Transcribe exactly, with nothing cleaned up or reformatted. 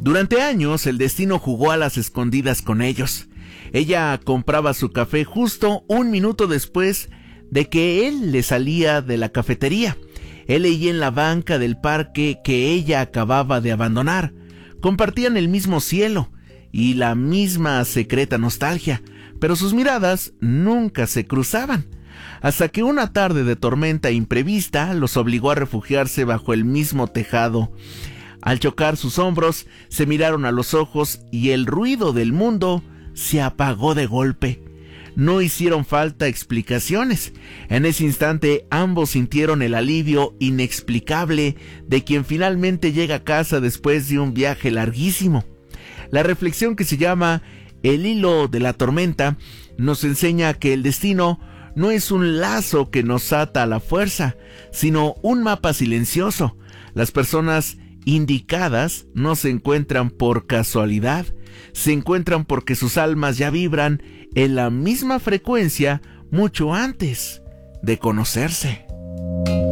Durante años el destino jugó a las escondidas con ellos. Ella compraba su café justo un minuto después de que él le salía de la cafetería. Él leía en la banca del parque que ella acababa de abandonar. Compartían el mismo cielo y la misma secreta nostalgia, pero sus miradas nunca se cruzaban, hasta que una tarde de tormenta imprevista los obligó a refugiarse bajo el mismo tejado. Al chocar sus hombros, se miraron a los ojos y el ruido del mundo se apagó de golpe. No hicieron falta explicaciones. En ese instante ambos sintieron el alivio inexplicable de quien finalmente llega a casa después de un viaje larguísimo. La reflexión, que se llama El hilo de la tormenta, nos enseña que el destino no es un lazo que nos ata a la fuerza, sino un mapa silencioso. Las personas indicadas no se encuentran por casualidad, se encuentran porque sus almas ya vibran en la misma frecuencia mucho antes de conocerse.